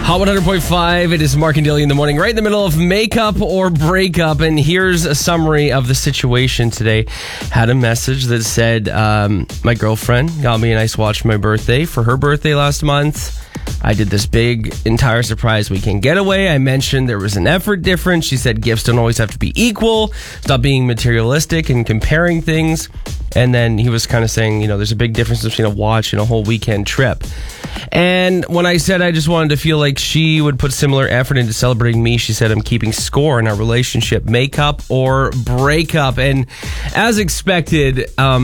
Hot 100.5, it is Mark and Dilly in the morning, right in the middle of makeup or breakup. And here's a summary of the situation today. Had a message that said, my girlfriend got me a nice watch for my birthday. For her birthday last month, I did this big entire surprise weekend getaway. I mentioned there was an effort difference. She said gifts don't always have to be equal. Stop being materialistic and comparing things. And then he was kind of saying, you know, there's a big difference between a watch and a whole weekend trip. And when I said I just wanted to feel like she would put similar effort into celebrating me, she said I'm keeping score in our relationship, makeup or breakup. And as expected,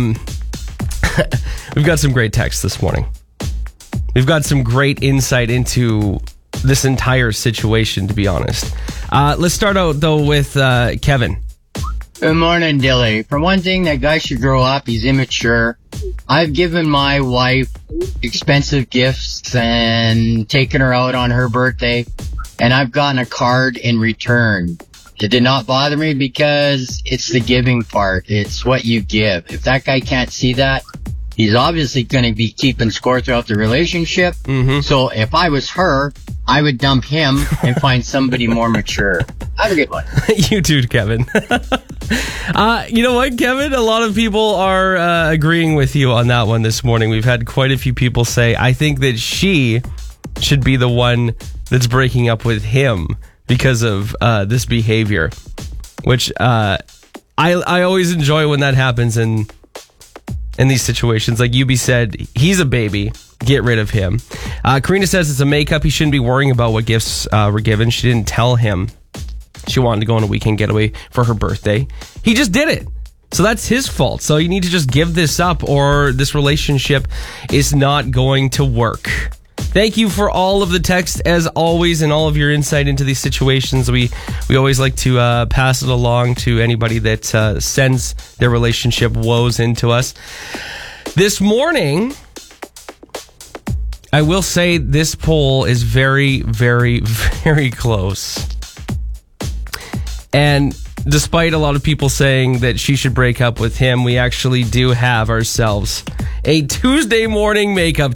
we've got some great texts this morning. We've got some great insight into this entire situation, to be honest. Let's start out, though, with Kevin. Good morning, Dilly. For one thing, that guy should grow up. He's immature. I've given my wife expensive gifts and taken her out on her birthday, and I've gotten a card in return. It did not bother me because it's the giving part. It's what you give. If that guy can't see that, he's obviously going to be keeping score throughout the relationship. Mm-hmm. So if I was her, I would dump him and find somebody more mature. Have a good one. You too, Kevin. You know what, Kevin? A lot of people are agreeing with you on that one this morning. We've had quite a few people say, I think that she should be the one that's breaking up with him because of this behavior, which I always enjoy when that happens in these situations. Like Yubi said, he's a baby. Get rid of him. Karina says it's a makeup. He shouldn't be worrying about what gifts were given. She didn't tell him she wanted to go on a weekend getaway for her birthday. He just did it. So that's his fault. So you need to just give this up or this relationship is not going to work. Thank you for all of the text, as always, and all of your insight into these situations. We always like to pass it along to anybody that sends their relationship woes into us. This morning, I will say this poll is very, very, very close. And despite a lot of people saying that she should break up with him, we actually do have ourselves a Tuesday morning makeup